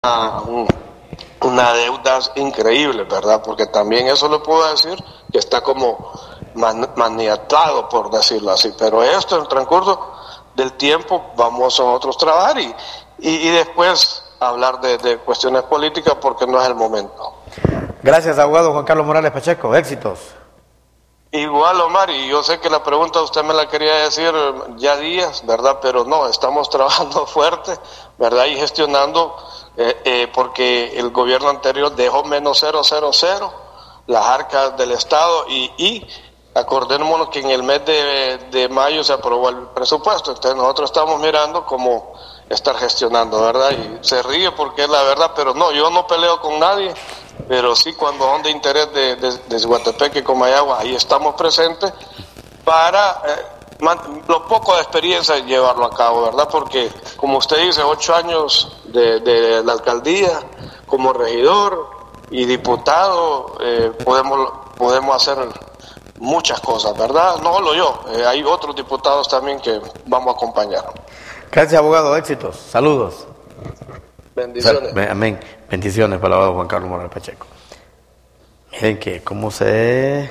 un- una deuda increíble, ¿verdad? Porque también eso le puedo decir que está como maniatado, por decirlo así. Pero esto, en el transcurso del tiempo, vamos a nosotros trabajar y después hablar de cuestiones políticas porque no es el momento. Gracias, abogado Juan Carlos Morales Pacheco. Éxitos. Igual, Omar, y yo sé que la pregunta usted me la quería decir ya días, ¿verdad? Pero no, estamos trabajando fuerte, ¿verdad? Y gestionando, porque el gobierno anterior dejó menos 0,00 las arcas del Estado y acordémonos que en el mes de mayo se aprobó el presupuesto, entonces nosotros estamos mirando cómo estar gestionando, ¿verdad? Y se ríe porque es la verdad, pero no, yo no peleo con nadie, pero sí cuando son de interés de Siguatepeque y Comayagua, ahí estamos presentes para lo poco de experiencia llevarlo a cabo, ¿verdad? Porque, como usted dice, 8 años de la alcaldía, como regidor y diputado, podemos hacer muchas cosas, ¿verdad? No solo yo, hay otros diputados también que vamos a acompañar. Gracias, abogado. Éxitos. Saludos. Bendiciones. Amén. Bendiciones para el abogado Juan Carlos Morales Pacheco. Miren que cómo se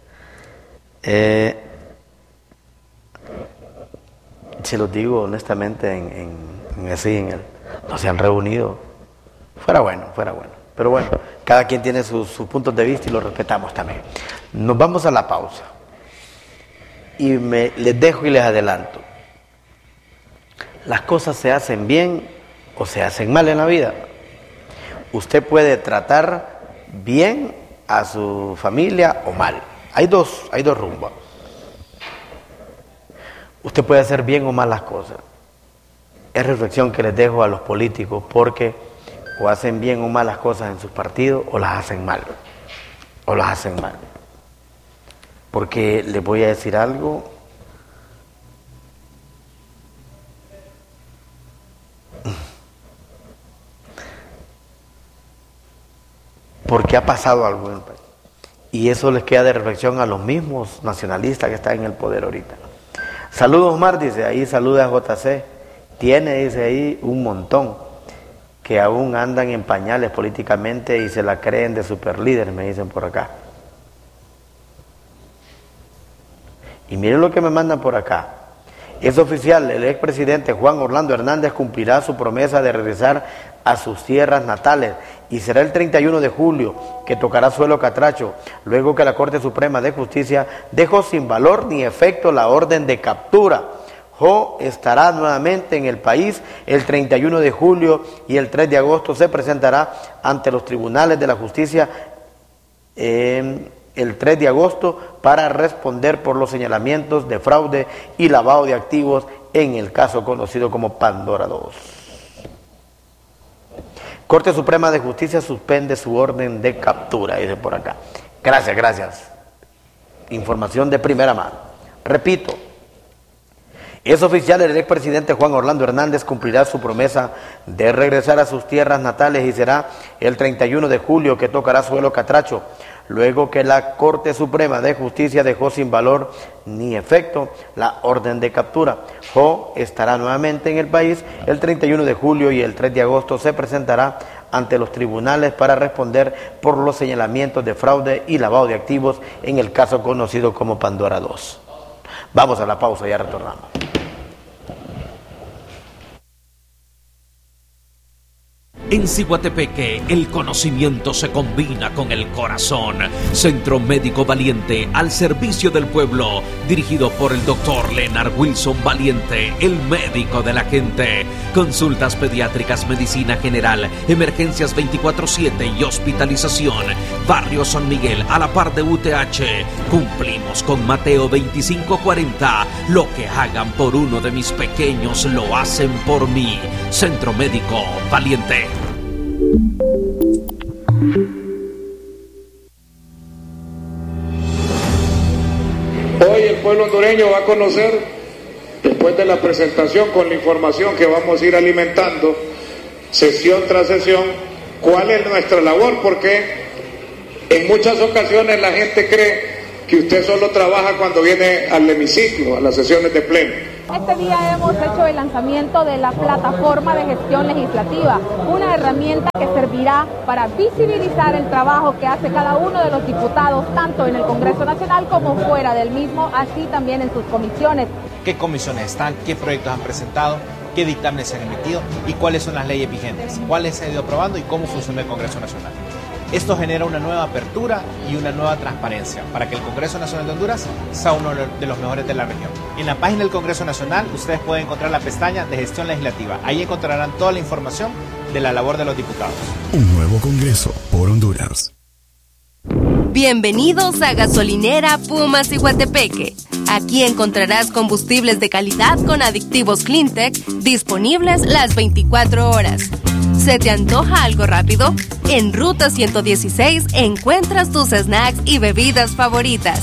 los digo honestamente, no se han reunido. Fuera bueno. Pero bueno, cada quien tiene sus puntos de vista y los respetamos también. Nos vamos a la pausa. Y les dejo y les adelanto. Las cosas se hacen bien o se hacen mal en la vida. Usted puede tratar bien a su familia o mal. Hay dos rumbos. Usted puede hacer bien o mal las cosas. Es reflexión que les dejo a los políticos, porque o hacen bien o mal las cosas en sus partidos o las hacen mal. Porque les voy a decir algo. Porque ha pasado algo en el país. Y eso les queda de reflexión a los mismos nacionalistas que están en el poder ahorita. Saludos, Omar, dice ahí, saluda a JC. Dice ahí un montón que aún andan en pañales políticamente y se la creen de superlíderes, me dicen por acá. Y miren lo que me mandan por acá. Es oficial, el expresidente Juan Orlando Hernández cumplirá su promesa de regresar a sus tierras natales y será el 31 de julio que tocará suelo catracho, luego que la Corte Suprema de Justicia dejó sin valor ni efecto la orden de captura. Jo estará nuevamente en el país el 31 de julio y el 3 de agosto se presentará ante los tribunales de la justicia el 3 de agosto para responder por los señalamientos de fraude y lavado de activos en el caso conocido como Pandora 2. Corte Suprema de Justicia suspende su orden de captura, dice por acá. Gracias. Información de primera mano. Repito, es oficial, el expresidente Juan Orlando Hernández cumplirá su promesa de regresar a sus tierras natales y será el 31 de julio que tocará suelo catracho, luego que la Corte Suprema de Justicia dejó sin valor ni efecto la orden de captura. Jo estará nuevamente en el país el 31 de julio y el 3 de agosto se presentará ante los tribunales para responder por los señalamientos de fraude y lavado de activos en el caso conocido como Pandora 2. Vamos a la pausa, ya retornamos. En Siguatepeque, el conocimiento se combina con el corazón. Centro Médico Valiente, al servicio del pueblo, dirigido por el doctor Leonard Wilson Valiente, el médico de la gente. Consultas pediátricas, medicina general, emergencias 24/7 y hospitalización. Barrio San Miguel, a la par de UTH. Cumplimos con Mateo 25:40. Lo que hagan por uno de mis pequeños, lo hacen por mí. Centro Médico Valiente. Hoy el pueblo hondureño va a conocer, después de la presentación con la información que vamos a ir alimentando, sesión tras sesión, cuál es nuestra labor, porque en muchas ocasiones la gente cree que usted solo trabaja cuando viene al hemiciclo, a las sesiones de pleno. Este día hemos hecho el lanzamiento de la plataforma de gestión legislativa, una herramienta que servirá para visibilizar el trabajo que hace cada uno de los diputados, tanto en el Congreso Nacional como fuera del mismo, así también en sus comisiones. ¿Qué comisiones están? ¿Qué proyectos han presentado? ¿Qué dictámenes se han emitido? ¿Y cuáles son las leyes vigentes? ¿Cuáles se han ido aprobando y cómo funciona el Congreso Nacional? Esto genera una nueva apertura y una nueva transparencia para que el Congreso Nacional de Honduras sea uno de los mejores de la región. En la página del Congreso Nacional ustedes pueden encontrar la pestaña de gestión legislativa. Ahí encontrarán toda la información de la labor de los diputados. Un nuevo Congreso por Honduras. Bienvenidos a Gasolinera Puma Ciguatepeque. Aquí encontrarás combustibles de calidad con aditivos Cleantech disponibles las 24 horas. ¿Se te antoja algo rápido? En Ruta 116 encuentras tus snacks y bebidas favoritas.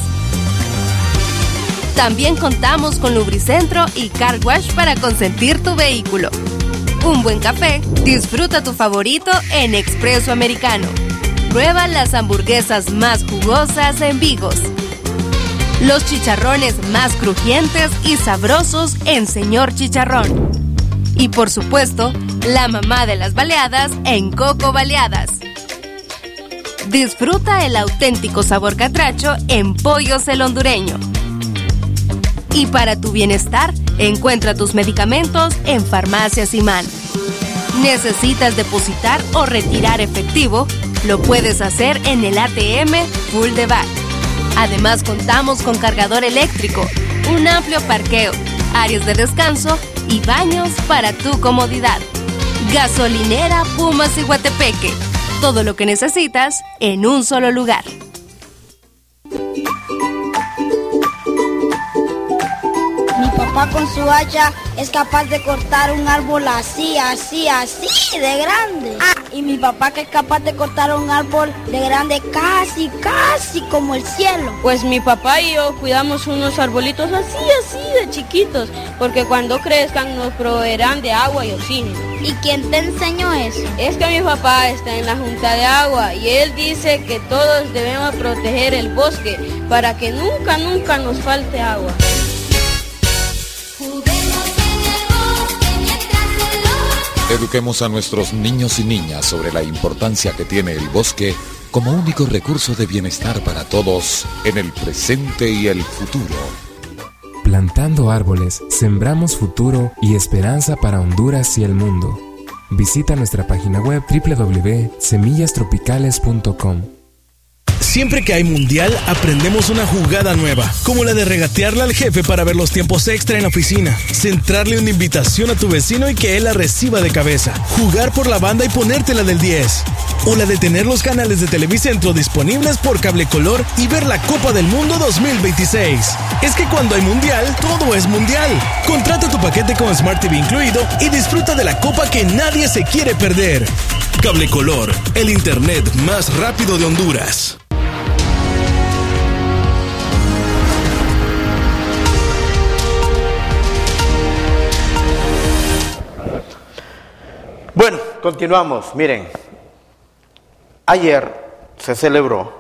También contamos con Lubricentro y Car Wash para consentir tu vehículo. Un buen café, disfruta tu favorito en Expreso Americano. Prueba las hamburguesas más jugosas en Vigos. Los chicharrones más crujientes y sabrosos en Señor Chicharrón. Y por supuesto, la mamá de las baleadas en Coco Baleadas. Disfruta el auténtico sabor catracho en Pollos el Hondureño. Y para tu bienestar, encuentra tus medicamentos en Farmacias Imán. ¿Necesitas depositar o retirar efectivo? Lo puedes hacer en el ATM Full de Back. Además, contamos con cargador eléctrico, un amplio parqueo, áreas de descanso y baños para tu comodidad. Gasolinera Puma Ciguatepeque. Todo lo que necesitas en un solo lugar. Mi papá con su hacha es capaz de cortar un árbol así, de grande. Y mi papá que es capaz de cortar un árbol de grande casi como el cielo. Pues mi papá y yo cuidamos unos arbolitos así de chiquitos, porque cuando crezcan nos proveerán de agua y oxígeno. ¿Y quién te enseñó eso? Es que mi papá está en la Junta de Agua y él dice que todos debemos proteger el bosque para que nunca nos falte agua. Eduquemos a nuestros niños y niñas sobre la importancia que tiene el bosque como único recurso de bienestar para todos en el presente y el futuro. Plantando árboles, sembramos futuro y esperanza para Honduras y el mundo. Visita nuestra página web www.semillastropicales.com. Siempre que hay mundial, aprendemos una jugada nueva, como la de regatearle al jefe para ver los tiempos extra en la oficina, centrarle una invitación a tu vecino y que él la reciba de cabeza, jugar por la banda y ponértela del 10, o la de tener los canales de Televicentro disponibles por cable color y ver la Copa del Mundo 2026. Es que cuando hay mundial, todo es mundial. Contrata tu paquete con Smart TV incluido y disfruta de la copa que nadie se quiere perder. Cable Color, el internet más rápido de Honduras. Bueno, continuamos. Miren, ayer se celebró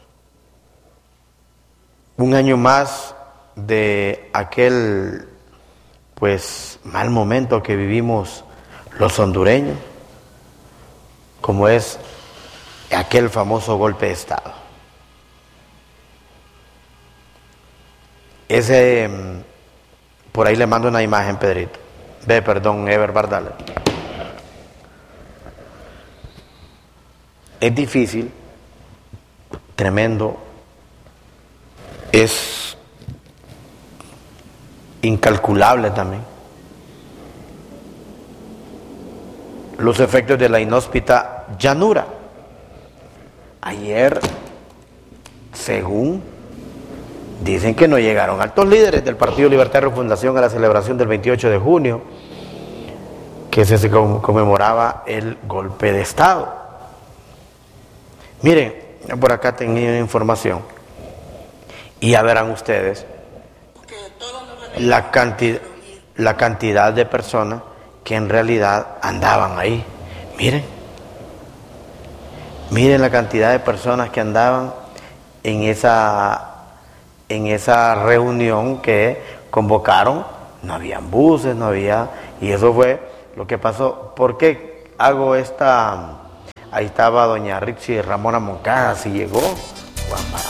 un año más de aquel, pues, mal momento que vivimos los hondureños, como es aquel famoso golpe de Estado. Por ahí le mando una imagen, Pedrito. Ever Bardales. Es difícil, tremendo, es incalculable también. Los efectos de la inhóspita llanura. Ayer, según dicen que no llegaron altos líderes del Partido Libertad y Refundación a la celebración del 28 de junio, que se conmemoraba el golpe de Estado. Miren, por acá tenía información y ya verán ustedes la cantidad de personas que en realidad andaban ahí. Miren la cantidad de personas que andaban en esa reunión que convocaron no habían buses, no había, y eso fue lo que pasó. ¿Por qué hago esta? Ahí estaba doña Richie Ramona Moncada, si llegó, Juan